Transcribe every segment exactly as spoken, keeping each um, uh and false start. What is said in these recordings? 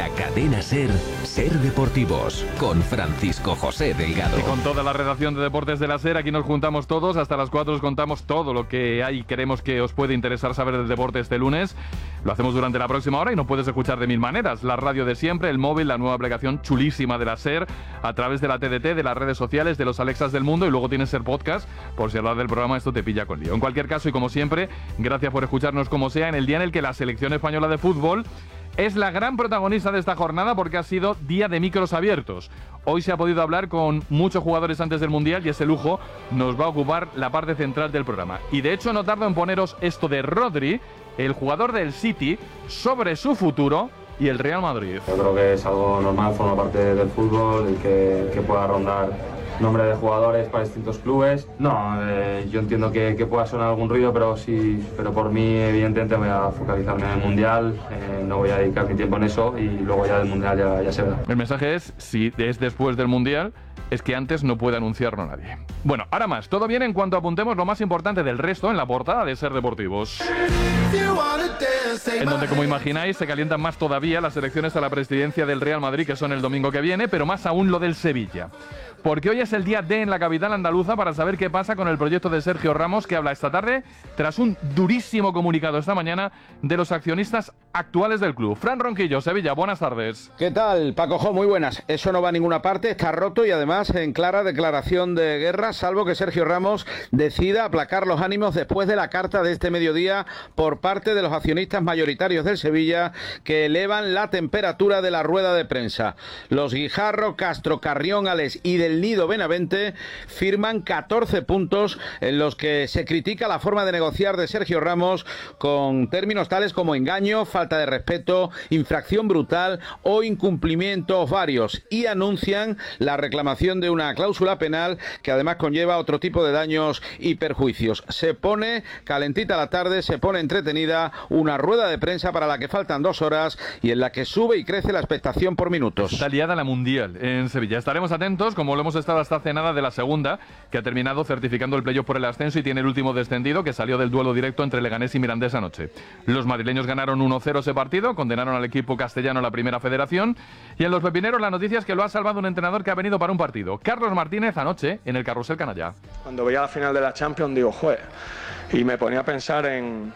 la cadena SER, Ser Deportivos, con Francisco José Delgado. Y con toda la redacción de Deportes de la SER, aquí nos juntamos todos, hasta las cuatro os contamos todo lo que hay y queremos que os puede interesar saber del deporte este lunes. Lo hacemos durante la próxima hora y nos puedes escuchar de mil maneras. La radio de siempre, el móvil, la nueva aplicación chulísima de la SER, a través de la T D T, de las redes sociales, de los Alexas del mundo, y luego tienes SER Podcast, por si hablar del programa esto te pilla con lío. En cualquier caso, y como siempre, gracias por escucharnos como sea, en el día en el que la selección española de fútbol es la gran protagonista de esta jornada porque ha sido día de micros abiertos. Hoy se ha podido hablar con muchos jugadores antes del Mundial y ese lujo nos va a ocupar la parte central del programa. Y de hecho no tardo en poneros esto de Rodri, el jugador del City, sobre su futuro y el Real Madrid. Yo creo que es algo normal, forma parte del fútbol, el que, que pueda rondar nombre de jugadores para distintos clubes. No, eh, yo entiendo que, que pueda sonar algún ruido, pero sí, pero por mí evidentemente voy a focalizarme en el Mundial, eh, no voy a dedicar mi tiempo en eso y luego ya del Mundial ya, ya se verá. El mensaje es, si es después del Mundial, es que antes no puede anunciarlo nadie. Bueno, ahora más, todo bien en cuanto apuntemos lo más importante del resto en la portada de Ser Deportivos. En donde, como imagináis, se calientan más todavía las elecciones a la presidencia del Real Madrid, que son el domingo que viene, pero más aún lo del Sevilla. Porque hoy es el día D en la capital andaluza para saber qué pasa con el proyecto de Sergio Ramos, que habla esta tarde tras un durísimo comunicado esta mañana de los accionistas actuales del club. Fran Ronquillo, Sevilla, buenas tardes. ¿Qué tal, Paco Jo? Muy buenas. Eso no va a ninguna parte, está roto y además en clara declaración de guerra, salvo que Sergio Ramos decida aplacar los ánimos después de la carta de este mediodía por parte de los accionistas mayoritarios del Sevilla, que elevan la temperatura de la rueda de prensa. Los Guijarro, Castro, Carrión, Ales y del Nido Benavente firman catorce puntos en los que se critica la forma de negociar de Sergio Ramos, con términos tales como engaño, falta de respeto, infracción brutal o incumplimientos varios, y anuncian la reclamación de una cláusula penal que además conlleva otro tipo de daños y perjuicios. Se pone calentita la tarde, se pone entretenida una rueda de prensa para la que faltan dos horas y en la que sube y crece la expectación por minutos. Está liada la Mundial en Sevilla. Estaremos atentos, como lo hemos estado hasta hace nada, de la segunda, que ha terminado certificando el playoff por el ascenso y tiene el último descendido, que salió del duelo directo entre Leganés y Mirandés anoche. Los madrileños ganaron uno cero ese partido, condenaron al equipo castellano a la primera federación, y en los pepineros la noticia es que lo ha salvado un entrenador que ha venido para un partido. Carlos Martínez anoche en el Carrusel Canalla. Cuando veía la final de la Champions digo, joder, y me ponía a pensar en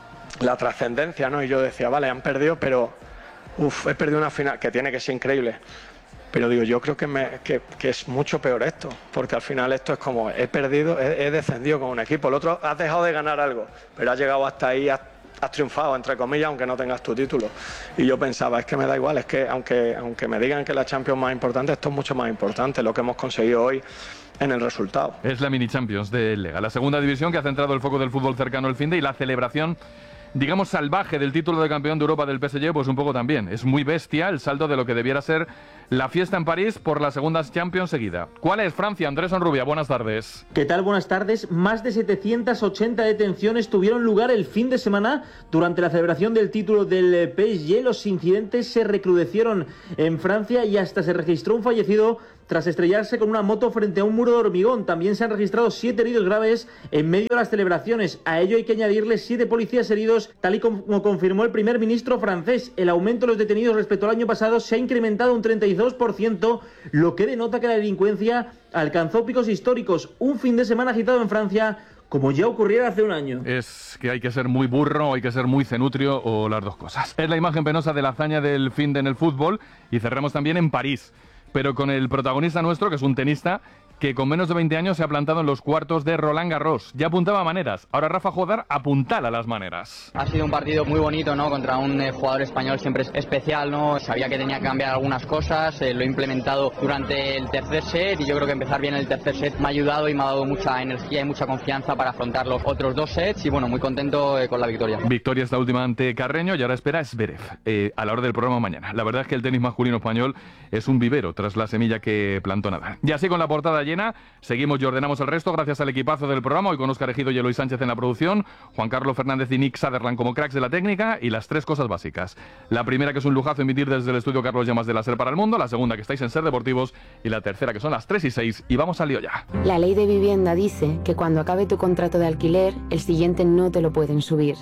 la trascendencia, ¿no? Y yo decía, vale, han perdido, pero uff, he perdido una final que tiene que ser increíble. Pero digo, yo creo que, me, que, que es mucho peor esto, porque al final esto es como, he perdido, he, he descendido con un equipo, el otro has dejado de ganar algo, pero has llegado hasta ahí, has, has triunfado, entre comillas, aunque no tengas tu título. Y yo pensaba, es que me da igual, es que aunque, aunque me digan que la Champions es más importante, esto es mucho más importante, lo que hemos conseguido hoy en el resultado. Es la Mini Champions de Lega, la segunda división que ha centrado el foco del fútbol cercano el finde, y la celebración, digamos, salvaje del título de campeón de Europa del P S G, pues un poco también. Es muy bestia el saldo de lo que debiera ser la fiesta en París por la segunda Champions seguida. ¿Cuál es, Francia? Andrés Onrubia, buenas tardes. ¿Qué tal? Buenas tardes. Más de setecientas ochenta detenciones tuvieron lugar el fin de semana durante la celebración del título del P S G. Los incidentes se recrudecieron en Francia y hasta se registró un fallecido tras estrellarse con una moto frente a un muro de hormigón. También se han registrado siete heridos graves en medio de las celebraciones. A ello hay que añadirle siete policías heridos, tal y como confirmó el primer ministro francés. El aumento de los detenidos respecto al año pasado se ha incrementado un treinta y dos por ciento, lo que denota que la delincuencia alcanzó picos históricos. Un fin de semana agitado en Francia, como ya ocurriera hace un año. Es que hay que ser muy burro, hay que ser muy cenutrio, o las dos cosas. Es la imagen penosa de la hazaña del finde en el fútbol, y cerramos también en París, pero con el protagonista nuestro, que es un tenista que con menos de veinte años se ha plantado en los cuartos de Roland Garros. Ya apuntaba maneras, ahora Rafa Jodar apuntala las maneras. Ha sido un partido muy bonito, ¿no? Contra un eh, jugador español siempre especial, ¿no? Sabía que tenía que cambiar algunas cosas, eh, lo he implementado durante el tercer set y yo creo que empezar bien el tercer set me ha ayudado y me ha dado mucha energía y mucha confianza para afrontar los otros dos sets y bueno, muy contento eh, con la victoria. Victoria esta última ante Carreño y ahora espera Zverev eh, a la hora del programa mañana. La verdad es que el tenis masculino español es un vivero tras la semilla que plantó Nadal. Y así con la portada llena, seguimos y ordenamos el resto gracias al equipazo del programa, hoy con Óscar Ejido y Eloy Sánchez en la producción, Juan Carlos Fernández y Nick Sutherland como cracks de la técnica, y las tres cosas básicas. La primera, que es un lujazo emitir desde el estudio Carlos Llamas de la SER para el mundo, la segunda, que estáis en Ser Deportivos, y la tercera, que son las tres y seis, y vamos al lío ya. La ley de vivienda dice que cuando acabe tu contrato de alquiler, el siguiente no te lo pueden subir.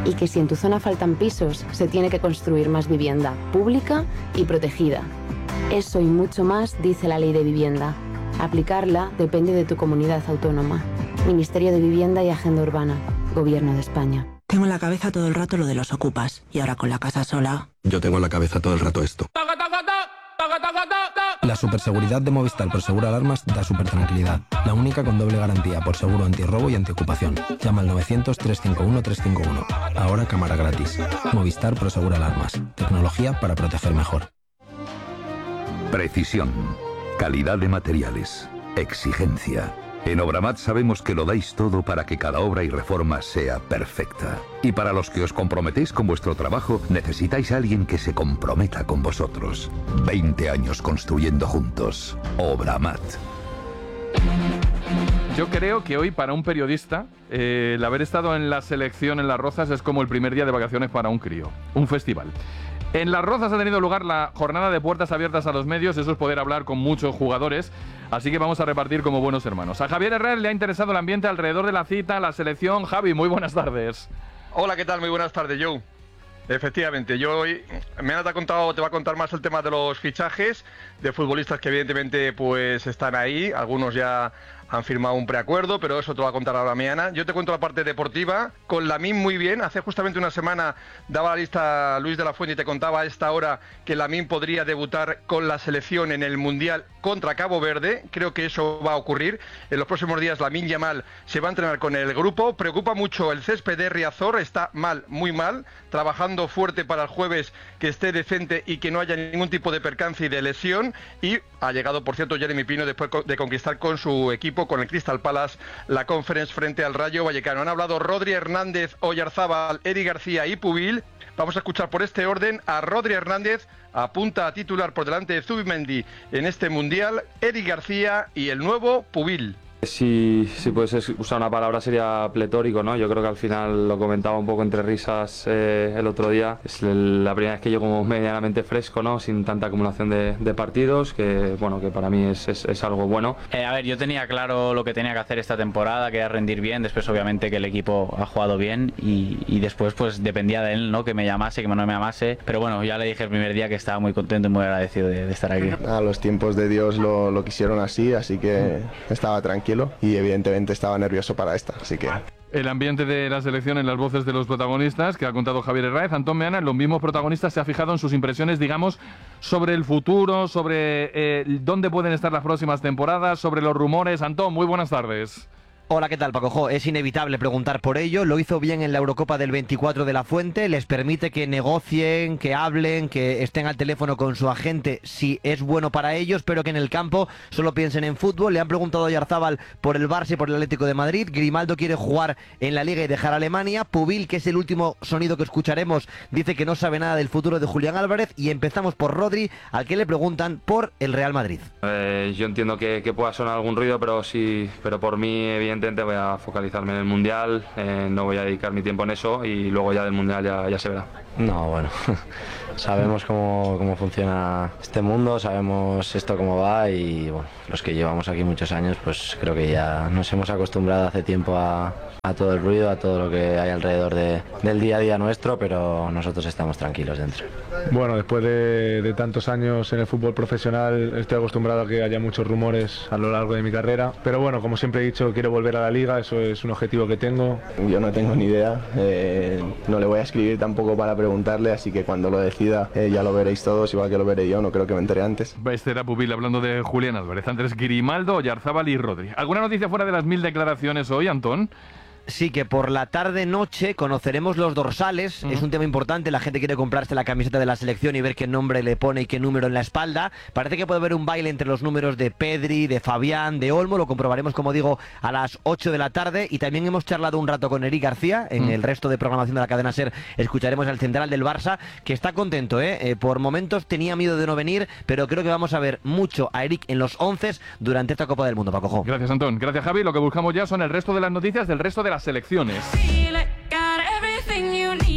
y que si en tu zona faltan pisos, se tiene que construir más vivienda, pública y protegida. Eso y mucho más dice la Ley de Vivienda. Aplicarla depende de tu comunidad autónoma. Ministerio de Vivienda y Agenda Urbana. Gobierno de España. Tengo en la cabeza todo el rato lo de los ocupas. Y ahora con la casa sola... Yo tengo en la cabeza todo el rato esto. La superseguridad de Movistar por Seguro Alarmas da super tranquilidad. La única con doble garantía por seguro antirrobo y antiocupación. Llama al novecientos, trescientos cincuenta y uno, trescientos cincuenta y uno. Ahora cámara gratis. Movistar por Seguro Alarmas. Tecnología para proteger mejor. Precisión. Calidad de materiales. Exigencia. En Obramat sabemos que lo dais todo para que cada obra y reforma sea perfecta. Y para los que os comprometéis con vuestro trabajo, necesitáis a alguien que se comprometa con vosotros. veinte años construyendo juntos. Obramat. Yo creo que hoy para un periodista eh, el haber estado en la selección en Las Rozas es como el primer día de vacaciones para un crío. Un festival. En Las Rozas ha tenido lugar la jornada de puertas abiertas a los medios, eso es poder hablar con muchos jugadores, así que vamos a repartir como buenos hermanos. A Javier Herrera le ha interesado el ambiente alrededor de la cita, la selección. Javi, muy buenas tardes. Hola, ¿qué tal? Muy buenas tardes, Joe. Efectivamente, yo hoy me han contado, te va a contar más el tema de los fichajes de futbolistas que evidentemente pues están ahí, algunos ya han firmado un preacuerdo, pero eso te lo va a contar ahora mañana. Yo te cuento la parte deportiva, con Lamine muy bien. Hace justamente una semana daba la lista Luis de la Fuente y te contaba a esta hora que Lamine podría debutar con la selección en el Mundial contra Cabo Verde. Creo que eso va a ocurrir. En los próximos días Lamine Yamal se va a entrenar con el grupo. Preocupa mucho el césped de Riazor, está mal, muy mal, trabajando fuerte para el jueves que esté decente y que no haya ningún tipo de percance y de lesión. Y ha llegado, por cierto, Jeremy Pino después de conquistar con su equipo, con el Crystal Palace, la Conference frente al Rayo Vallecano. Han hablado Rodri, Hernández, Oyarzábal, Eric García y Pubil. Vamos a escuchar por este orden a Rodri Hernández, apunta a titular por delante de Zubimendi en este Mundial, Eric García y el nuevo Pubil. Si, si puedes usar una palabra sería pletórico, ¿no? Yo creo que al final lo comentaba un poco entre risas eh, el otro día. Es la primera vez que yo como medianamente fresco, ¿no? Sin tanta acumulación de, de partidos, que bueno, que para mí es, es, es algo bueno. Eh, a ver, yo tenía claro lo que tenía que hacer esta temporada, que era rendir bien. Después obviamente que el equipo ha jugado bien y, y después pues dependía de él, ¿no? Que me llamase, que no me llamase. Pero bueno, ya le dije el primer día que estaba muy contento y muy agradecido de, de estar aquí. A los tiempos de Dios lo, lo quisieron así, así que estaba tranquilo. Y evidentemente estaba nervioso para esta, así que... El ambiente de la selección en las voces de los protagonistas que ha contado Javier Herráez. Antón Meana, los mismos protagonistas, se ha fijado en sus impresiones, digamos, sobre el futuro, sobre eh, dónde pueden estar las próximas temporadas, sobre los rumores. Antón, muy buenas tardes. Hola, ¿qué tal, Paco Jo? Es inevitable preguntar por ello. Lo hizo bien en la Eurocopa del veinticuatro de la Fuente. Les permite que negocien, que hablen, que estén al teléfono con su agente si es bueno para ellos, pero que en el campo solo piensen en fútbol. Le han preguntado a Oyarzábal por el Barça y por el Atlético de Madrid. Grimaldo quiere jugar en la Liga y dejar a Alemania. Pubil, que es el último sonido que escucharemos, dice que no sabe nada del futuro de Julián Álvarez. Y empezamos por Rodri, al que le preguntan por el Real Madrid. Eh, yo entiendo que, que pueda sonar algún ruido, pero sí, pero por mí, evidentemente, voy a focalizarme en el Mundial, eh, no voy a dedicar mi tiempo en eso y luego ya del Mundial ya, ya se verá. No, bueno, sabemos cómo, cómo funciona este mundo, sabemos esto cómo va y bueno, los que llevamos aquí muchos años pues creo que ya nos hemos acostumbrado hace tiempo a, a todo el ruido, a todo lo que hay alrededor de, del día a día nuestro, pero nosotros estamos tranquilos dentro. Bueno, después de, de tantos años en el fútbol profesional estoy acostumbrado a que haya muchos rumores a lo largo de mi carrera, pero bueno, como siempre he dicho, quiero volver a la Liga, eso es un objetivo que tengo. Yo no tengo ni idea, eh, no le voy a escribir tampoco para preguntarle, así que cuando lo decida eh, ya lo veréis todos, igual que lo veré yo, no creo que me entere antes. Este era Pubil hablando de Julián Álvarez, Andrés Grimaldo, Oyarzábal y Rodri. ¿Alguna noticia fuera de las mil declaraciones hoy, Antón? Sí, que por la tarde-noche conoceremos los dorsales. Uh-huh. Es un tema importante, la gente quiere comprarse la camiseta de la selección y ver qué nombre le pone y qué número en la espalda. Parece que puede haber un baile entre los números de Pedri, de Fabián, de Olmo. Lo comprobaremos, como digo, a las ocho de la tarde. Y también hemos charlado un rato con Eric García. En uh-huh. el resto de programación de la cadena SER escucharemos al central del Barça, que está contento, ¿eh? Eh, por momentos tenía miedo de no venir, pero creo que vamos a ver mucho a Eric en los once durante esta Copa del Mundo, Paco Jo. Gracias, Antón. Gracias, Javi. Lo que buscamos ya son el resto de las noticias del resto de las selecciones.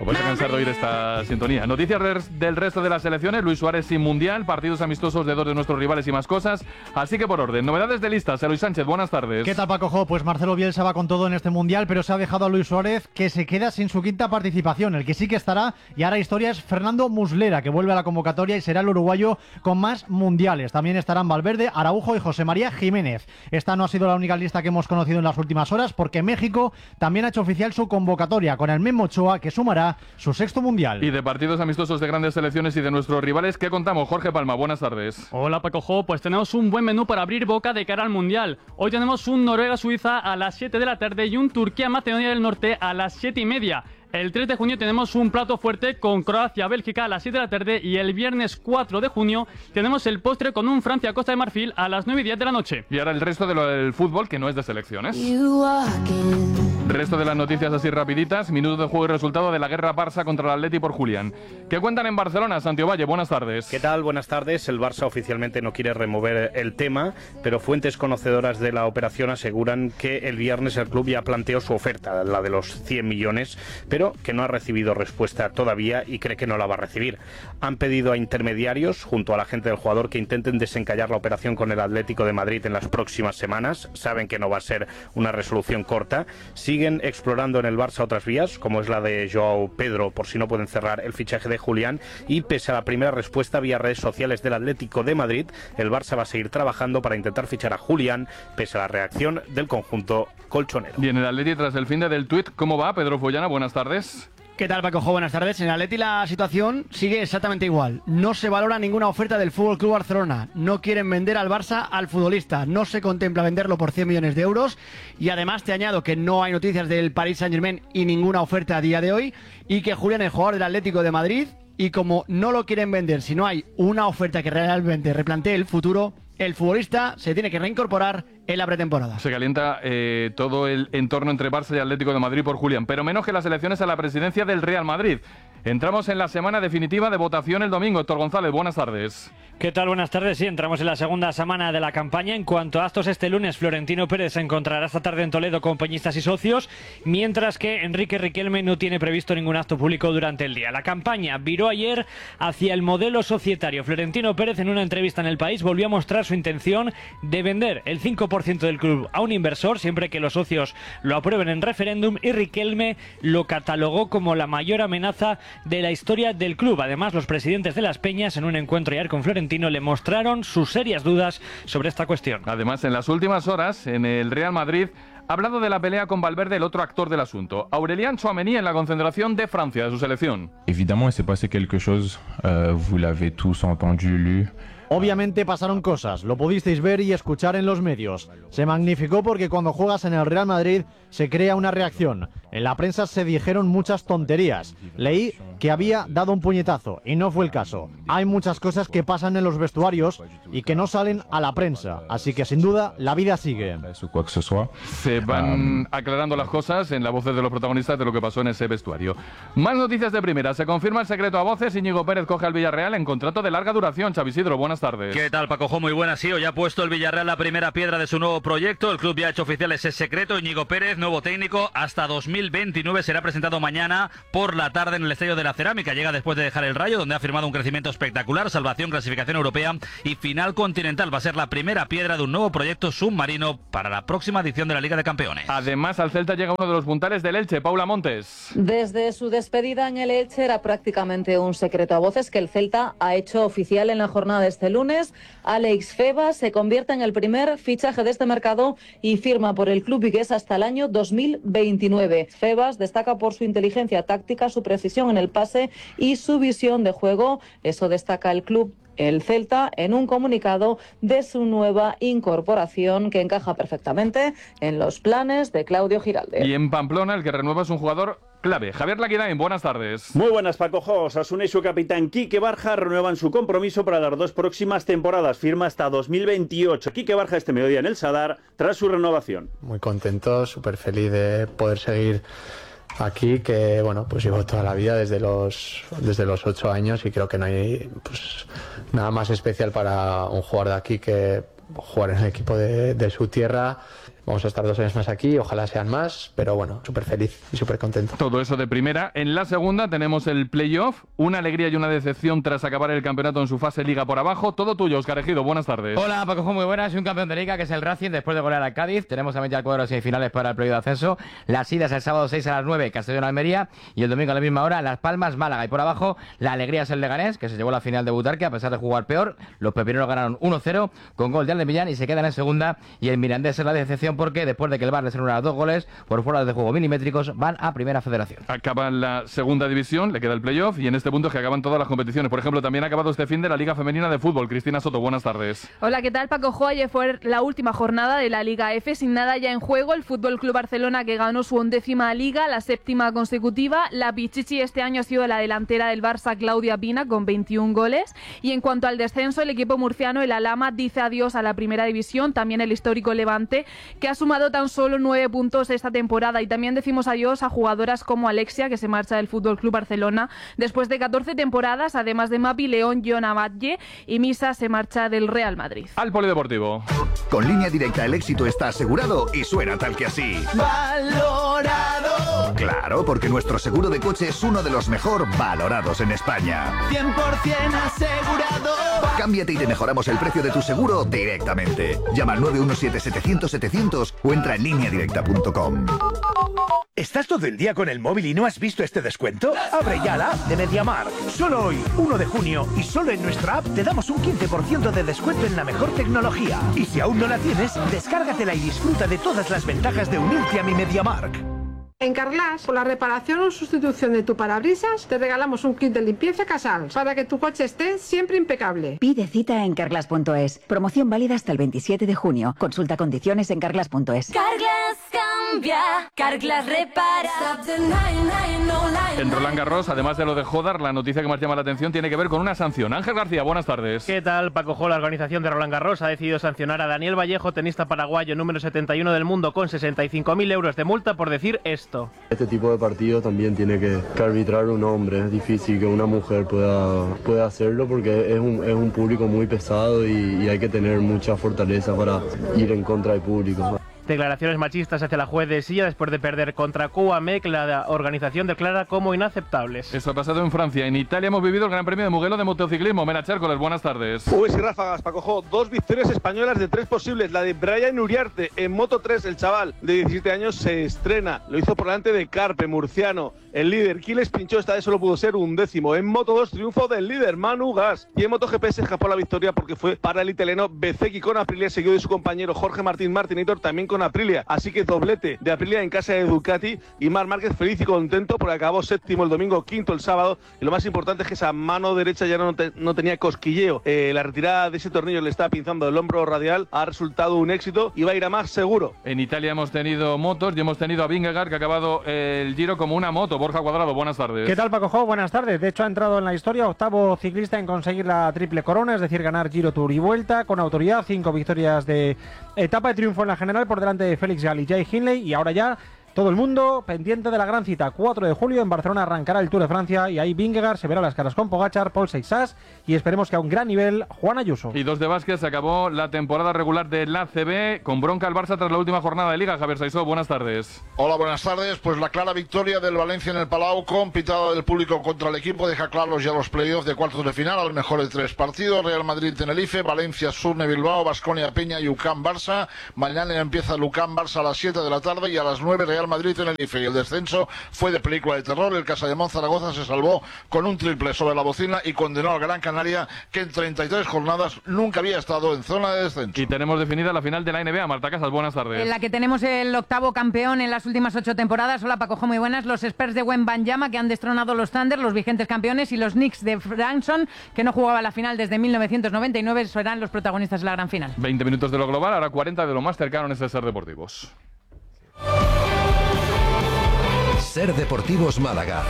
Os vais a cansar de oír esta sintonía. Noticias del resto de las selecciones. Luis Suárez sin mundial, partidos amistosos de dos de nuestros rivales y más cosas. Así que por orden, novedades de listas. Eloy Sánchez, buenas tardes. ¿Qué tal, Paco? Pues Marcelo Bielsa va con todo en este mundial, pero se ha dejado a Luis Suárez, que se queda sin su quinta participación. El que sí que estará y hará historia es Fernando Muslera, que vuelve a la convocatoria y será el uruguayo con más mundiales. También estarán Valverde, Araujo y José María Jiménez. Esta no ha sido la única lista que hemos conocido en las últimas horas, porque México también ha hecho oficial su convocatoria con el Memo Ochoa, que sumará su sexto mundial. Y de partidos amistosos de grandes selecciones y de nuestros rivales, ¿qué contamos? Jorge Palma, buenas tardes. Hola, Paco. Pues tenemos un buen menú para abrir boca de cara al mundial. Hoy tenemos un Noruega-Suiza a las siete de la tarde y un Turquía-Macedonia del Norte a las siete y media. El tres de junio tenemos un plato fuerte con Croacia-Bélgica a las siete de la tarde y el viernes cuatro de junio tenemos el postre con un Francia-Costa de Marfil a las nueve y diez de la noche. Y ahora el resto de lo del fútbol, que no es de selecciones. Resto de las noticias así rapiditas. Minuto de juego y resultado de la guerra Barça contra el Atleti por Julián. ¿Qué cuentan en Barcelona? Santiago Valle, buenas tardes. ¿Qué tal? Buenas tardes. El Barça oficialmente no quiere remover el tema, pero fuentes conocedoras de la operación aseguran que el viernes el club ya planteó su oferta, la de los cien millones, pero que no ha recibido respuesta todavía y cree que no la va a recibir. Han pedido a intermediarios, junto a la gente del jugador, que intenten desencallar la operación con el Atlético de Madrid en las próximas semanas. Saben que no va a ser una resolución corta. Siguen explorando en el Barça otras vías, como es la de Joao Pedro, por si no pueden cerrar el fichaje de Julián, y pese a la primera respuesta vía redes sociales del Atlético de Madrid, el Barça va a seguir trabajando para intentar fichar a Julián, pese a la reacción del conjunto colchonero. Bien, el Atleti tras el fin del tuit, ¿cómo va? Pedro Follana, buenas tardes. ¿Qué tal, Paco? Buenas tardes. En el Atleti la situación sigue exactamente igual. No se valora ninguna oferta del F C Barcelona. No quieren vender al Barça al futbolista. No se contempla venderlo por cien millones de euros. Y además te añado que no hay noticias del Paris Saint-Germain y ninguna oferta a día de hoy. Y que Julián, el jugador del Atlético de Madrid, y como no lo quieren vender, si no hay una oferta que realmente replantee el futuro, el futbolista se tiene que reincorporar en la pretemporada. Se calienta eh, todo el entorno entre Barça y Atlético de Madrid por Julián, pero menos que las elecciones a la presidencia del Real Madrid. Entramos en la semana definitiva de votación el domingo. Héctor González, buenas tardes. ¿Qué tal? Buenas tardes. Sí, entramos en la segunda semana de la campaña. En cuanto a actos, este lunes Florentino Pérez se encontrará esta tarde en Toledo con peñistas y socios, mientras que Enrique Riquelme no tiene previsto ningún acto público durante el día. La campaña viró ayer hacia el modelo societario. Florentino Pérez, en una entrevista en El País, volvió a mostrar su intención de vender el cinco por ciento del club a un inversor, siempre que los socios lo aprueben en referéndum, y Riquelme lo catalogó como la mayor amenaza de la historia del club. Además, los presidentes de las peñas, en un encuentro ayer con Florentino, le mostraron sus serias dudas sobre esta cuestión. Además, en las últimas horas, en el Real Madrid, ha hablado de la pelea con Valverde, el otro actor del asunto. Aurélien Tchouaméni en la concentración de Francia, de su selección. Évidemment, s'est passé quelque chose, uh, vous l'avez tous entendu, lu. Obviamente pasaron cosas, lo pudisteis ver y escuchar en los medios. Se magnificó porque cuando juegas en el Real Madrid se crea una reacción. En la prensa se dijeron muchas tonterías. Leí que había dado un puñetazo y no fue el caso. Hay muchas cosas que pasan en los vestuarios y que no salen a la prensa. Así que sin duda la vida sigue. Se van aclarando las cosas en la voz de los protagonistas de lo que pasó en ese vestuario. Más noticias de primera. Se confirma el secreto a voces. Íñigo Pérez coge al Villarreal en contrato de larga duración. Xavi Isidro, buenas tardes. ¿Qué tal, Paco? Muy buenas. Sí, hoy ha puesto el Villarreal la primera piedra de su nuevo proyecto. El club ya ha hecho oficial ese secreto. Íñigo Pérez, nuevo técnico, hasta dos mil veintinueve. Será presentado mañana por la tarde en el Estadio de la Cerámica. Llega después de dejar el Rayo, donde ha firmado un crecimiento espectacular, salvación, clasificación europea y final continental. Va a ser la primera piedra de un nuevo proyecto submarino para la próxima edición de la Liga de Campeones. Además, al Celta llega uno de los puntales del Elche, Paula Montes. Desde su despedida en el Elche era prácticamente un secreto a voces que el Celta ha hecho oficial en la jornada de este lunes. Alex Febas se convierte en el primer fichaje de este mercado y firma por el club vigués hasta el año dos mil veintinueve. Febas destaca por su inteligencia táctica, su precisión en el pase y su visión de juego. Eso destaca el club, el Celta, en un comunicado de su nueva incorporación que encaja perfectamente en los planes de Claudio Giralde. Y en Pamplona el que renueva es un jugador clave. Javier Laquidain, buenas tardes. Muy buenas, Paco. Osasuna y su capitán Quique Barja renuevan su compromiso para las dos próximas temporadas. Firma hasta dos mil veintiocho. Quique Barja este mediodía en el Sadar tras su renovación. Muy contento, súper feliz de poder seguir aquí, que bueno, pues llevo toda la vida desde los desde los ocho años y creo que no hay pues nada más especial para un jugador de aquí que jugar en el equipo de, de su tierra. Vamos a estar dos años más aquí, ojalá sean más, pero bueno, súper feliz y súper contento. Todo eso de primera. En la segunda tenemos el playoff, una alegría y una decepción tras acabar el campeonato en su fase liga por abajo. Todo tuyo, Óscar Ejido, buenas tardes. Hola, Paco, muy buenas. Soy un campeón de liga que es el Racing después de golear al Cádiz. Tenemos también ya el cuadro de semifinales para el playoff de ascenso. Las idas el sábado seis a las nueve, Castellón-Almería, y el domingo a la misma hora, Las Palmas, Málaga. Y por abajo, la alegría es el Leganés, que se llevó la final de Butarque a pesar de jugar peor. Los pepineros ganaron uno cero con gol de Alde Millán y se quedan en segunda. Y el Mirandés es la decepción porque después de que el Bar les anula dos goles por fuera de juego milimétricos, van a Primera Federación. Acaba la segunda división, le queda el playoff y en este punto es que acaban todas las competiciones. Por ejemplo, también ha acabado este fin de la Liga Femenina de Fútbol. Cristina Soto, buenas tardes. Hola, ¿qué tal, Paco? Ayer fue la última jornada de la Liga F, sin nada ya en juego. El Fútbol Club Barcelona, que ganó su undécima liga, la séptima consecutiva. La Pichichi este año ha sido la delantera del Barça, Claudia Pina, con veintiún goles. Y en cuanto al descenso, el equipo murciano, el Alhama, dice adiós a la Primera División. También el histórico Levante, que ha sumado tan solo nueve puntos esta temporada. Y también decimos adiós a jugadoras como Alexia, que se marcha del Fútbol Club Barcelona después de catorce temporadas, además de Mapi, León, Jona Batlle y Misa se marcha del Real Madrid. Al Polideportivo. Con Línea Directa el éxito está asegurado y suena tal que así. Valorado. Claro, porque nuestro seguro de coche es uno de los mejor valorados en España. cien por ciento asegurado. Cámbiate y te mejoramos el precio de tu seguro directamente. Llama al nueve uno siete, setecientos, setecientos o entra en línea directa punto com. ¿Estás todo el día con el móvil y no has visto este descuento? Abre ya la app de MediaMarkt. Solo hoy, uno de junio, y solo en nuestra app te damos un quince por ciento de descuento en la mejor tecnología. Y si aún no la tienes, descárgatela y disfruta de todas las ventajas de unirte a mi MediaMarkt. En Carglass, por la reparación o sustitución de tu parabrisas, te regalamos un kit de limpieza Casal para que tu coche esté siempre impecable. Pide cita en carglass punto es. Promoción válida hasta el veintisiete de junio. Consulta condiciones en carglass punto es. Carglass cambia, Carglass repara. En Roland Garros, además de lo de Jodar, la noticia que más llama la atención tiene que ver con una sanción. Ángel García, buenas tardes. ¿Qué tal, Paco? La organización de Roland Garros ha decidido sancionar a Daniel Vallejo, tenista paraguayo número setenta y uno del mundo, con sesenta y cinco mil euros de multa por decir esto. Este tipo de partido también tiene que, que arbitrar un hombre. Es difícil que una mujer pueda, pueda hacerlo porque es un, es un público muy pesado y, y hay que tener mucha fortaleza para ir en contra del público. Declaraciones machistas hacia la juez de Silla después de perder contra Coamec, la organización declara como inaceptables. Eso ha pasado en Francia. En Italia hemos vivido el Gran Premio de Mugello de motociclismo. Mena Chércoles, buenas tardes. Pues y ráfagas, Paco, dos victorias españolas de tres posibles. La de Brian Uriarte en Moto tres, el chaval de diecisiete años se estrena. Lo hizo por delante de Carpe, murciano. El líder, Quiles pinchó, esta vez solo pudo ser un décimo. En Moto dos, triunfo del líder, Manu Gas. Y en MotoGP se escapó la victoria porque fue para el italiano Bezzecchi con Aprilia, seguido de su compañero Jorge Martín Martinator, también con Aprilia. Así que doblete de Aprilia en casa de Ducati. Y Marc Márquez feliz y contento porque acabó séptimo el domingo, quinto el sábado. Y lo más importante es que esa mano derecha ya no, te, no tenía cosquilleo. Eh, la retirada de ese tornillo le estaba pinzando el hombro radial. Ha resultado un éxito y va a ir a más seguro. En Italia hemos tenido motos y hemos tenido a Vingegaard, que ha acabado el Giro como una moto. Borja Cuadrado, buenas tardes. ¿Qué tal, Paco Jo? Buenas tardes. De hecho, ha entrado en la historia octavo ciclista en conseguir la triple corona, es decir, ganar Giro, Tour y Vuelta con autoridad. Cinco victorias de etapa de triunfo en la general por delante de Félix Gall y Jay Hindley. Y ahora ya todo el mundo pendiente de la gran cita. cuatro de julio en Barcelona arrancará el Tour de Francia y ahí Vingegaard se verá las caras con Pogačar, Paul Seixas y esperemos que a un gran nivel Juan Ayuso. Y dos de básquet, se acabó la temporada regular del A C B con bronca al Barça tras la última jornada de Liga. Javier Saisó, buenas tardes. Hola, buenas tardes. Pues la clara victoria del Valencia en el Palau con pitada del público contra el equipo deja claros ya los playoffs de cuartos de final al mejor de tres partidos. Real Madrid-Tenerife, Valencia, Surne, Bilbao, Baskonia, Peña y U C A M-Barça. Mañana empieza el U C A M-Barça a las siete de la tarde y a las nueve Real Madrid-Tenerife. Y el descenso fue de película de terror. El Castelldemón Zaragoza se salvó con un triple sobre la bocina y condenó al Gran Canaria, que en treinta y tres jornadas nunca había estado en zona de descenso. Y tenemos definida la final de la N B A. Marta Casas, buenas tardes. En la que tenemos el octavo campeón en las últimas ocho temporadas. Hola, Paco, muy buenas. Los Spurs de Wembanyama, que han destronado los Thunder, los vigentes campeones, y los Knicks de Branson, que no jugaba la final desde mil novecientos noventa y nueve, serán los protagonistas de la gran final. veinte minutos de lo global, ahora cuarenta de lo más cercano en este Ser Deportivos. Ser Deportivos Málaga.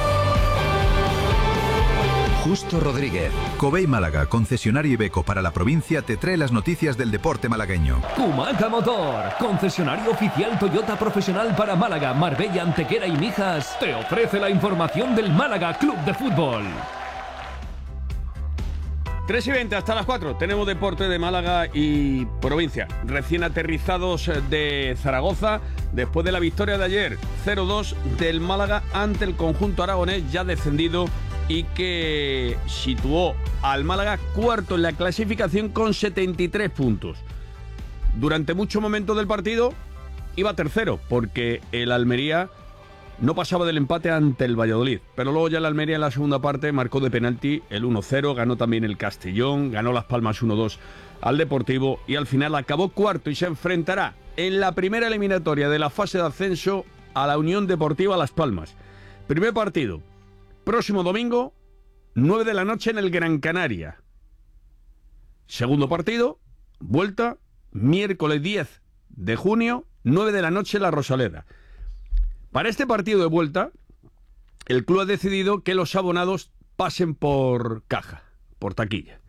Justo Rodríguez. Covey Málaga, concesionario Iveco para la provincia, te trae las noticias del deporte malagueño. Kumaca Motor, concesionario oficial Toyota profesional para Málaga, Marbella, Antequera y Mijas, te ofrece la información del Málaga Club de Fútbol. tres y veinte, hasta las cuatro. Tenemos deporte de Málaga y provincia. Recién aterrizados de Zaragoza, después de la victoria de ayer, cero dos del Málaga ante el conjunto aragonés, ya descendido, y que situó al Málaga cuarto en la clasificación con setenta y tres puntos. Durante muchos momentos del partido iba tercero, porque el Almería no pasaba del empate ante el Valladolid, pero luego ya el Almería en la segunda parte marcó de penalti el uno cero, ganó también el Castellón, ganó Las Palmas uno dos al Deportivo y al final acabó cuarto y se enfrentará en la primera eliminatoria de la fase de ascenso a la Unión Deportiva Las Palmas. Primer partido, próximo domingo, nueve de la noche en el Gran Canaria. Segundo partido, vuelta, miércoles diez de junio, nueve de la noche en la Rosaleda. Para este partido de vuelta, el club ha decidido que los abonados pasen por caja, por taquilla.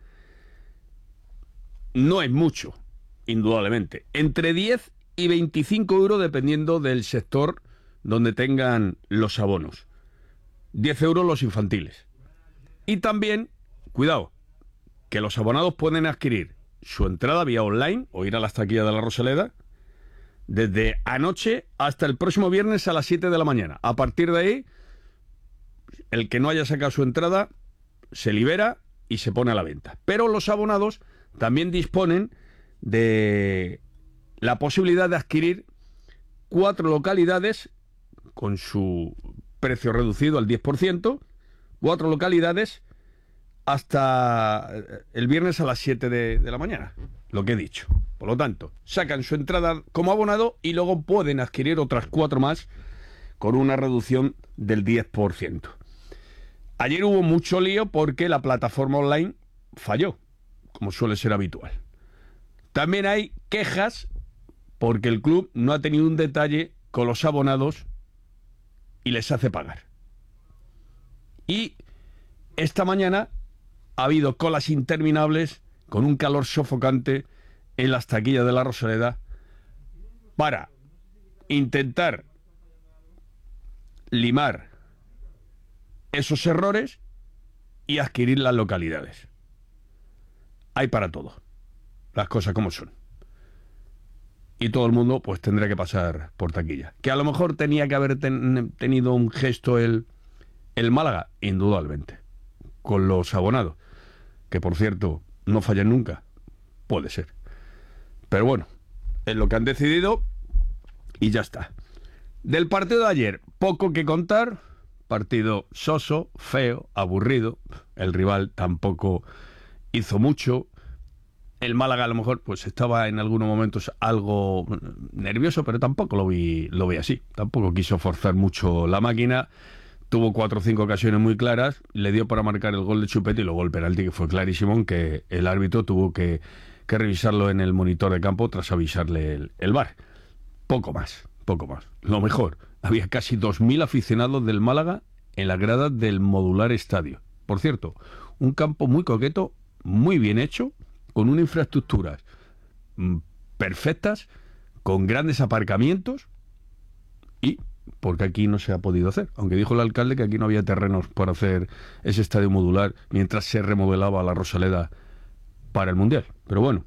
No es mucho, indudablemente. Entre diez y veinticinco euros dependiendo del sector donde tengan los abonos. diez euros los infantiles. Y también, cuidado, que los abonados pueden adquirir su entrada vía online o ir a las taquillas de la Rosaleda desde anoche hasta el próximo viernes a las siete de la mañana. A partir de ahí, el que no haya sacado su entrada se libera y se pone a la venta. Pero los abonados también disponen de la posibilidad de adquirir cuatro localidades con su precio reducido al diez por ciento, cuatro localidades hasta el viernes a las siete de, de la mañana, lo que he dicho. Por lo tanto, sacan su entrada como abonado y luego pueden adquirir otras cuatro más con una reducción del diez por ciento. Ayer hubo mucho lío porque la plataforma online falló, como suele ser habitual. También hay quejas porque el club no ha tenido un detalle con los abonados y les hace pagar. Y esta mañana ha habido colas interminables con un calor sofocante en las taquillas de la Rosaleda para intentar limar esos errores y adquirir las localidades. Hay para todo, las cosas como son. Y todo el mundo pues tendrá que pasar por taquilla. Que a lo mejor tenía que haber ten, tenido un gesto el, el Málaga, indudablemente, con los abonados, que por cierto no fallan nunca, puede ser. Pero bueno, es lo que han decidido y ya está. Del partido de ayer, poco que contar. Partido soso, feo, aburrido. El rival tampoco hizo mucho. El Málaga a lo mejor pues estaba en algunos momentos algo nervioso, pero tampoco lo vi, lo vi así. Tampoco quiso forzar mucho la máquina. Tuvo cuatro o cinco ocasiones muy claras. Le dio para marcar el gol de Chupete y luego el penalti, que fue clarísimo, aunque el árbitro tuvo que... que revisarlo en el monitor de campo tras avisarle el, el V A R. Poco más, poco más. Lo mejor, había casi dos mil aficionados del Málaga en la grada del Modular Estadio. Por cierto, un campo muy coqueto, muy bien hecho, con unas infraestructuras mm, perfectas, con grandes aparcamientos y porque aquí no se ha podido hacer, aunque dijo el alcalde que aquí no había terrenos para hacer ese estadio modular mientras se remodelaba la Rosaleda para el Mundial. Pero bueno,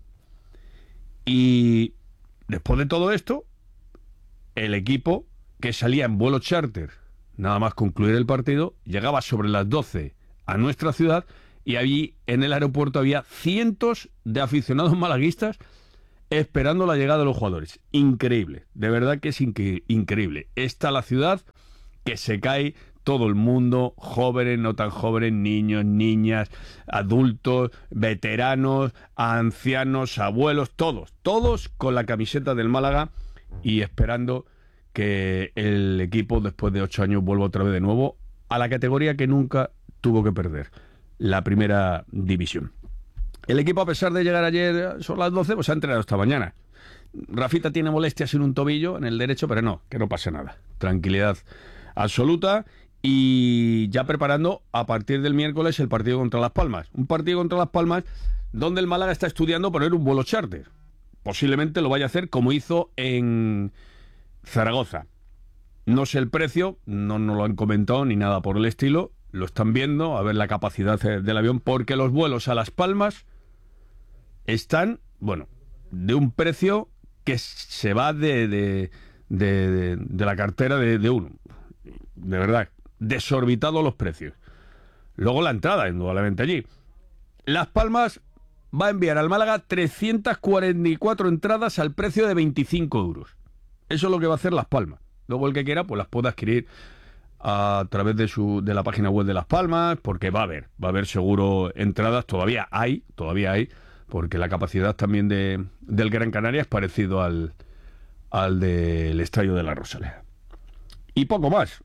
y después de todo esto, el equipo que salía en vuelo charter, nada más concluir el partido, llegaba sobre las doce a nuestra ciudad y allí en el aeropuerto había cientos de aficionados malaguistas esperando la llegada de los jugadores. Increíble, de verdad que es inque- increíble. Está la ciudad que se cae. Todo el mundo, jóvenes, no tan jóvenes, niños, niñas, adultos, veteranos, ancianos, abuelos, todos, todos con la camiseta del Málaga y esperando que el equipo después de ocho años vuelva otra vez de nuevo a la categoría que nunca tuvo que perder, la primera división. El equipo, a pesar de llegar ayer, son las doce, pues ha entrenado esta mañana. Rafita tiene molestias en un tobillo, en el derecho, pero no, que no pase nada. Tranquilidad absoluta. Y ya preparando a partir del miércoles el partido contra Las Palmas. Un partido contra Las Palmas donde el Málaga está estudiando poner un vuelo charter. Posiblemente lo vaya a hacer como hizo en Zaragoza. No sé el precio, no nos lo han comentado ni nada por el estilo. lo están viendo, a ver la capacidad del avión, porque los vuelos a Las Palmas están, bueno, de un precio que se va de, de, de, de, de la cartera de, de uno. De verdad, desorbitados los precios. Luego la entrada, indudablemente allí. Las Palmas va a enviar al Málaga trescientas cuarenta y cuatro entradas al precio de veinticinco euros. Eso es lo que va a hacer Las Palmas. Luego el que quiera, pues las puede adquirir a través de su de la página web de Las Palmas, porque va a haber, va a haber seguro entradas, todavía hay, todavía hay, porque la capacidad también de, del Gran Canaria es parecido al, al del Estadio de la Rosaleda. Y poco más.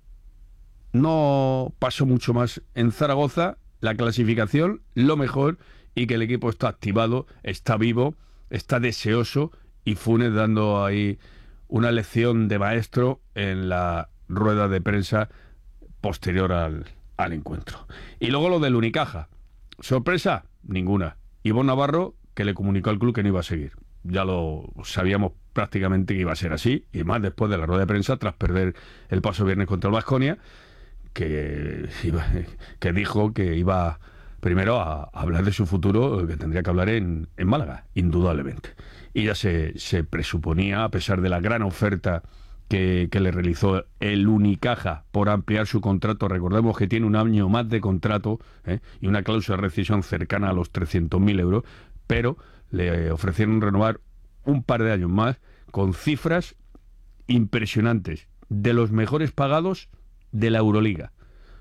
No pasó mucho más en Zaragoza, la clasificación, lo mejor, y que el equipo está activado, está vivo, está deseoso, y Funes dando ahí una lección de maestro en la rueda de prensa posterior al, al encuentro. Y luego lo del Unicaja. ¿Sorpresa? Ninguna. Ivonne Navarro, que le comunicó al club que no iba a seguir. Ya lo sabíamos prácticamente que iba a ser así, y más después de la rueda de prensa, tras perder el paso viernes contra el Baskonia, que, iba, que dijo que iba primero a hablar de su futuro, que tendría que hablar en, en Málaga, indudablemente. Y ya se, se presuponía, a pesar de la gran oferta que, que le realizó el Unicaja por ampliar su contrato, recordemos que tiene un año más de contrato, ¿eh? y una cláusula de rescisión cercana a los trescientos mil euros, pero le ofrecieron renovar un par de años más con cifras impresionantes, de los mejores pagados de la Euroliga.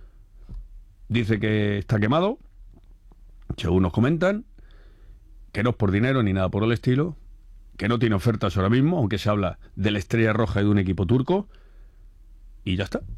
Dice que está quemado, según nos comentan, que no es por dinero ni nada por el estilo, que no tiene ofertas ahora mismo, aunque se habla de la Estrella Roja y de un equipo turco, y ya está.